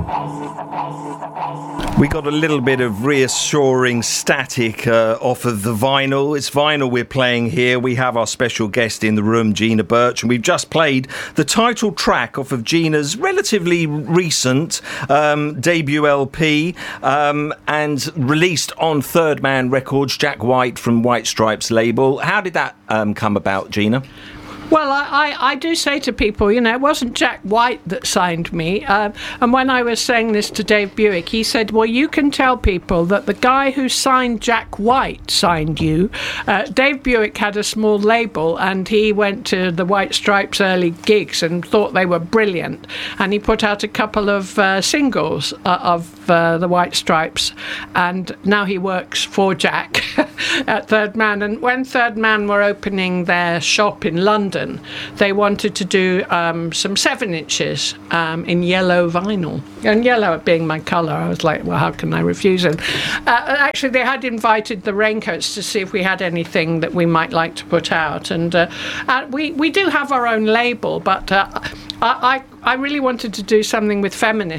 We got a little bit of reassuring static off of the vinyl. It's vinyl we're playing here. We have our special guest in the room, Gina Birch, and we've just played the title track off of Gina's relatively recent debut LP and released on Third Man Records, Jack White from White Stripes label. How did that come about, Gina? Well, I do say to people, you know, it wasn't Jack White that signed me. And when I was saying this to Dave Buick, he said, well, you can tell people that the guy who signed Jack White signed you. Dave Buick had a small label and he went to the White Stripes early gigs and thought they were brilliant. And he put out a couple of singles of the White Stripes. And now he works for Jack at Third Man. And when Third Man were opening their shop in London, they wanted to do some 7 inches in yellow vinyl. And yellow being my colour, I was like, well, how can I refuse it? Actually, they had invited the Raincoats to see if we had anything that we might like to put out. And we do have our own label, but I really wanted to do something with feminists.